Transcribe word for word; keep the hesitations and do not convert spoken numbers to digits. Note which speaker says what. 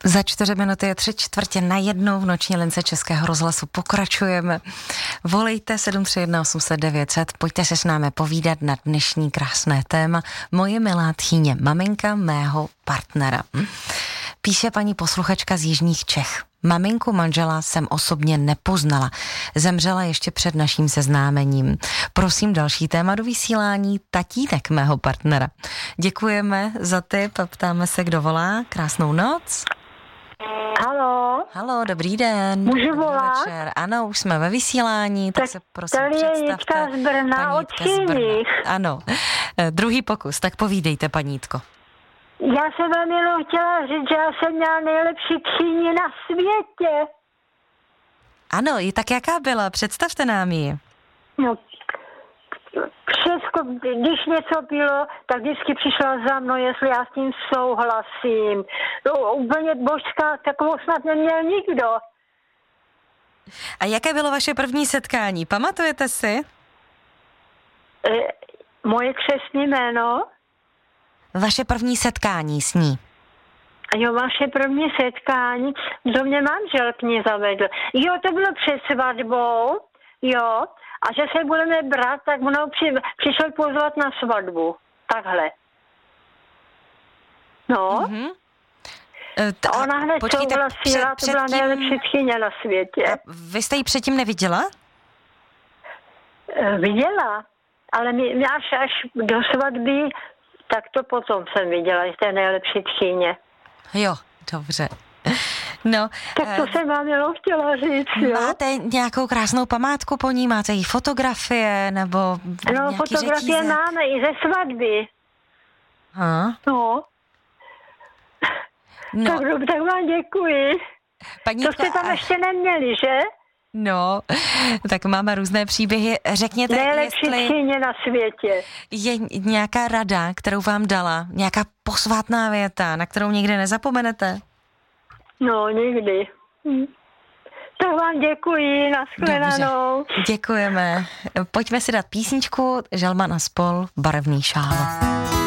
Speaker 1: Za čtyři minuty je tři čtvrtě na jednou v noční lince Českého rozhlasu. Pokračujeme. Volejte sedm tři jedna osm set devět set, pojďte se s námi povídat na dnešní krásné téma. Moje milá tchýně, maminka mého partnera. Píše paní posluchačka z jižních Čech. Maminku manžela jsem osobně nepoznala. Zemřela ještě před naším seznámením. Prosím další téma do vysílání, tatínek mého partnera. Děkujeme za tip a ptáme se, kdo volá. Krásnou noc.
Speaker 2: Haló.
Speaker 1: Haló, dobrý den.
Speaker 2: Můžu
Speaker 1: dobrý
Speaker 2: volat?
Speaker 1: večer. Ano, už jsme ve vysílání, tak, tak se prosím
Speaker 2: tady je
Speaker 1: představte.
Speaker 2: Jitka z Brna,
Speaker 1: Paní
Speaker 2: od
Speaker 1: Jitka z Brna.
Speaker 2: Číních.
Speaker 1: Ano. Eh, druhý pokus, tak povídejte, paní Jitko.
Speaker 2: Já jsem vám jenom chtěla říct, že já jsem měla nejlepší tchýni na světě.
Speaker 1: Ano, i tak jaká byla? Představte nám ji.
Speaker 2: No, všechno, když něco bylo, tak vždycky přišla za mnou, jestli já s tím souhlasím. No, úplně božská, takovou snad neměl nikdo.
Speaker 1: A jaké bylo vaše první setkání? Pamatujete si?
Speaker 2: E, moje křestní jméno?
Speaker 1: Vaše první setkání s ní.
Speaker 2: A jo, vaše první setkání, to mě manžel k ní zavedl. Jo, to bylo před svatbou, jo, a že se budeme brát, tak mnou při, přišel pozvat na svatbu. Takhle. No.
Speaker 1: Mm-hmm. T-
Speaker 2: A ona hned
Speaker 1: počkejte,
Speaker 2: souhlasila,
Speaker 1: před,
Speaker 2: to byla
Speaker 1: předtím...
Speaker 2: nejlepší tchýně na světě.
Speaker 1: A vy jste ji předtím neviděla?
Speaker 2: E, viděla, ale mě, mě až, až do svatby, tak to potom jsem viděla, že to je nejlepší tchýně.
Speaker 1: Jo, dobře. No,
Speaker 2: Tak to
Speaker 1: eh,
Speaker 2: jsem vám jenom chtěla říct, jo.
Speaker 1: máte nějakou krásnou památku po ní? Máte jí fotografie nebo
Speaker 2: No,
Speaker 1: nějaký
Speaker 2: fotografie
Speaker 1: řetízek?
Speaker 2: máme i ze svatby.
Speaker 1: Ha?
Speaker 2: No.
Speaker 1: No,
Speaker 2: Tak, dob- tak vám děkuji.
Speaker 1: paní
Speaker 2: To jste tam
Speaker 1: a-
Speaker 2: ještě neměli, že?
Speaker 1: No, tak máme různé příběhy. Řekněte,
Speaker 2: Nejlepší
Speaker 1: jestli
Speaker 2: tchýně na světě.
Speaker 1: je nějaká rada, kterou vám dala, nějaká posvátná věta, na kterou nikdy nezapomenete?
Speaker 2: No, nikdy. Hm. Tak vám děkuji, nashledanou.
Speaker 1: Dobře, děkujeme. Pojďme si dát písničku Žalman a spol, Barevný šál.